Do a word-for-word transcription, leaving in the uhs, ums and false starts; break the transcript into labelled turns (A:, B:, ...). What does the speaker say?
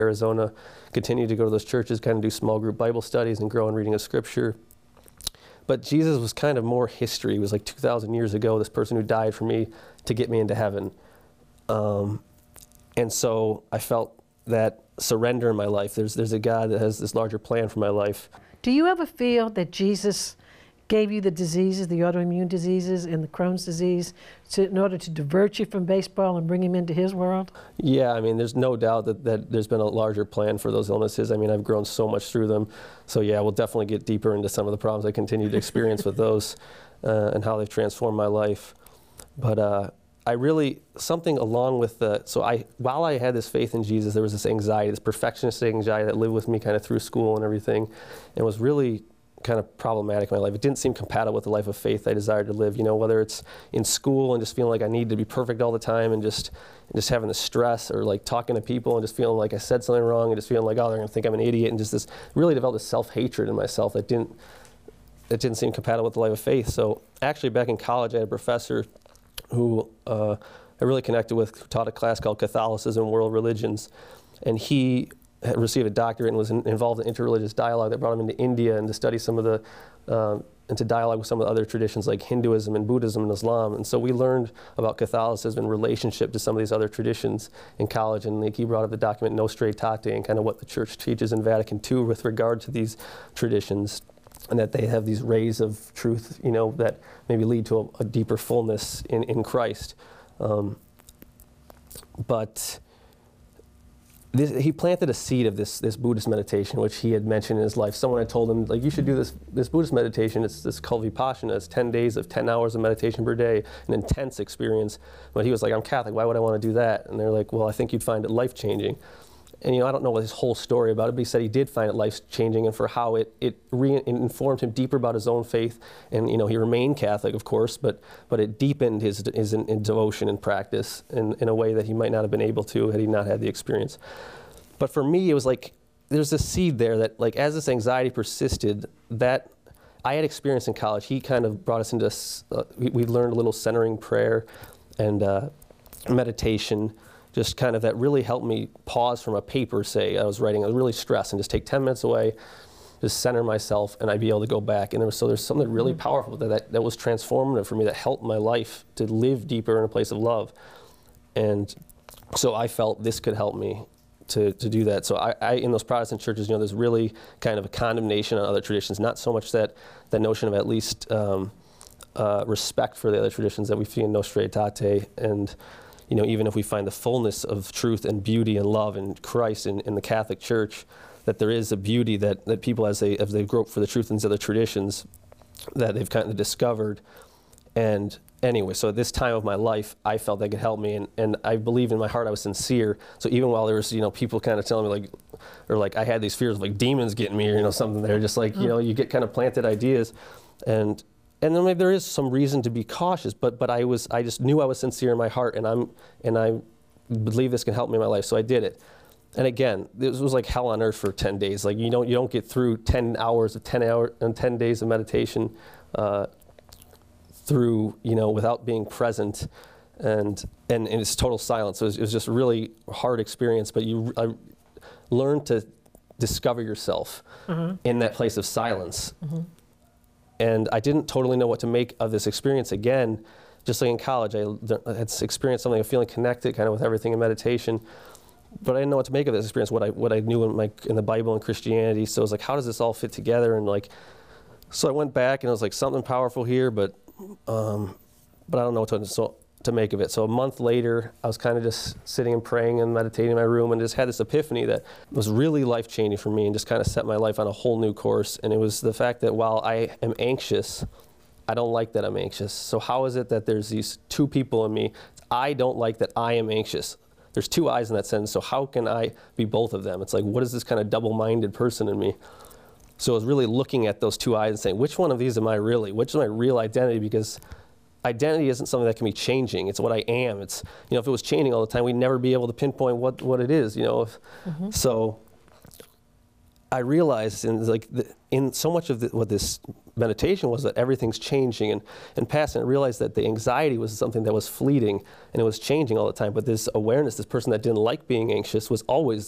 A: Arizona, continued to go to those churches, kind of do small group Bible studies and grow in reading of Scripture. But Jesus was kind of more history. It was like two thousand years ago, this person who died for me to get me into heaven. Um, and so I felt that surrender in my life. There's, there's a God that has this larger plan for my life.
B: Do you ever feel that Jesus gave you the diseases, the autoimmune diseases and the Crohn's disease, to, in order to divert you from baseball and bring him into his world?
A: Yeah, I mean, there's no doubt that, that there's been a larger plan for those illnesses. I mean, I've grown so much through them. So yeah, we'll definitely get deeper into some of the problems I continue to experience with those uh, and how they've transformed my life. But uh, I really, something along with the, so I, while I had this faith in Jesus, there was this anxiety, this perfectionist anxiety that lived with me kind of through school and everything, and was really kind of problematic in my life. It didn't seem compatible with the life of faith I desired to live, you know, whether it's in school and just feeling like I need to be perfect all the time and just and just having the stress, or like talking to people and just feeling like I said something wrong and just feeling like, oh, they're going to think I'm an idiot, and just this, really developed this self-hatred in myself that didn't, that didn't seem compatible with the life of faith. So actually back in college, I had a professor who uh, I really connected with, who taught a class called Catholicism and World Religions, and he had received a doctorate and was in, involved in interreligious dialogue that brought him into India and to study some of the, um, into dialogue with some of the other traditions like Hinduism and Buddhism and Islam. And so we learned about Catholicism in relationship to some of these other traditions in college. And like he brought up the document Nostra Aetate and kind of what the church teaches in Vatican Two with regard to these traditions, and that they have these rays of truth, you know, that maybe lead to a, a deeper fullness in, in Christ. Um, but This, he planted a seed of this, this Buddhist meditation, which he had mentioned in his life. Someone had told him, like, you should do this, this Buddhist meditation. It's this called Vipassana. It's ten days of ten hours of meditation per day, an intense experience. But he was like, I'm Catholic, why would I want to do that? And they're like, well, I think you'd find it life-changing. And, you know, I don't know his whole story about it, but he said he did find it life-changing, and for how it, it, re it informed him deeper about his own faith. And, you know, he remained Catholic, of course, but, but it deepened his, his in, in devotion and practice in, in a way that he might not have been able to had he not had the experience. But for me, it was like, there's this seed there that, like, as this anxiety persisted, that I had experience in college. He kind of brought us into, uh, we, we learned a little centering prayer and uh, meditation, just kind of that really helped me pause from a paper, say, I was writing, I was really stressed, and just take ten minutes away, just center myself, and I'd be able to go back. And there was, so there's something really powerful that, that, that was transformative for me, that helped my life to live deeper in a place of love. And so I felt this could help me to, to do that. So I, I, in those Protestant churches, you know, there's really kind of a condemnation on other traditions, not so much that, that notion of at least um, uh, respect for the other traditions that we see in Nostra Aetate. And, you know, even if we find the fullness of truth and beauty and love in Christ in, in the Catholic Church, that there is a beauty that, that people, as they, as they grope for the truth in these other traditions, that they've kind of discovered. And anyway, so at this time of my life, I felt that could help me, and, and I believed in my heart I was sincere. So even while there was, you know, people kind of telling me, like, or like I had these fears of like demons getting me, or, you know, something there, just like, you know, you get kind of planted ideas. And and then maybe there is some reason to be cautious, but but I was, I just knew I was sincere in my heart, and I'm, and I believe this can help me in my life, so I did it. And again, this was like hell on earth for ten days. Like, you don't, you don't get through ten hours of ten hour and ten days of meditation uh, through, you know, without being present, and and, and it's total silence. So it was, it was just a really hard experience, but you I learned to discover yourself mm-hmm. in that place of silence. Mm-hmm. And I didn't totally know what to make of this experience again. Just like in college, I had experienced something of feeling connected kind of with everything in meditation, but I didn't know what to make of this experience, what I, what I knew in, my, in the Bible and Christianity. So I was like, how does this all fit together? And like, so I went back and I was like, something powerful here, but um, but I don't know what to, so, to make of it. So a month later, I was kind of just sitting and praying and meditating in my room, and just had this epiphany that was really life-changing for me and just kind of set my life on a whole new course. And it was the fact that while I am anxious, I don't like that I'm anxious. So how is it that there's these two people in me? I don't like that I am anxious. There's two I's in that sentence, so how can I be both of them? It's like, what is this kind of double-minded person in me? So I was really looking at those two I's and saying, which one of these am I really? Which is my real identity? Because identity isn't something that can be changing. It's what I am. It's, you know, if it was changing all the time, we'd never be able to pinpoint what, what it is, you know. If, mm-hmm. So I realized in, like, the, in so much of the, what this meditation was, that everything's changing and, and passing. I realized that the anxiety was something that was fleeting and it was changing all the time. But this awareness, this person that didn't like being anxious, was always